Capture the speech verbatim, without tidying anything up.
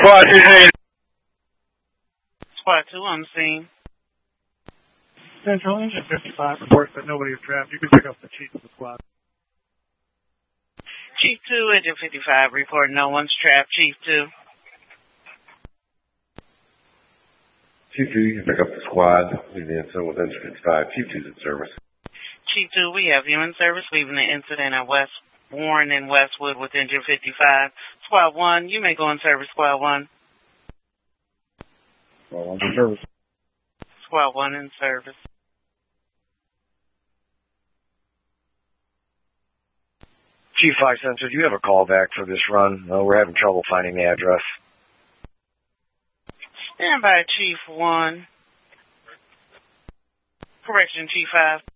Squad two eight. Squad two on the scene. Central Engine fifty-five reports that nobody is trapped. You can pick up the chief of the squad. Chief two, Engine fifty-five, report no one's trapped. Chief two. Chief two, you can pick up the squad. Leave the incident with Engine fifty-five. Chief two's in service. Chief two, we have you in service, leaving the incident at West Warren and Westwood with Engine fifty-five. Squad one, you may go in service, Squad one. Squad one's in service. Squad one in service. Chief five Sensor, do you have a call back for this run? No, we're having trouble finding the address. Stand by, Chief one. Correction, Chief five.